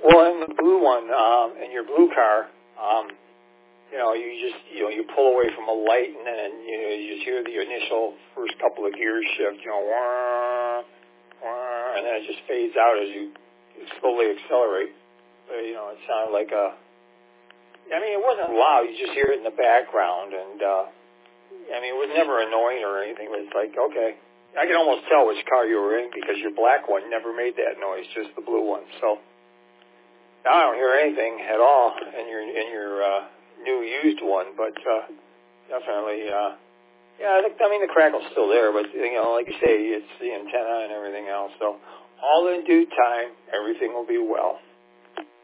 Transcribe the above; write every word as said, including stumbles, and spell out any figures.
Well, in the blue one, um, in your blue car, um, you know, you just, you know, you pull away from a light, and then, you know, you just hear the initial first couple of gears shift, you know, wah, wah, and then it just fades out as you slowly accelerate. But, you know, it sounded like a, I mean, it wasn't loud. You just hear it in the background, and, uh, I mean, it was never annoying or anything. But it's like, okay. I can almost tell which car you were in because your black one never made that noise, just the blue one. So now I don't hear anything at all in your, in your, uh, new used one, but uh, definitely, uh, yeah, I, think, I mean, the crackle's still there, but, you know, like you say, it's the antenna and everything else. So all in due time, everything will be well.